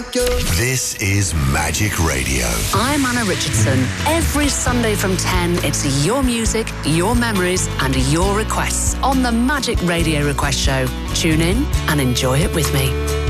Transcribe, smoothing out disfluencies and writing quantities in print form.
This is Magic Radio. I'm Anna Richardson. Every Sunday from 10, it's your music, your memories, and your requests on the Magic Radio Request Show. Tune in and enjoy it with me.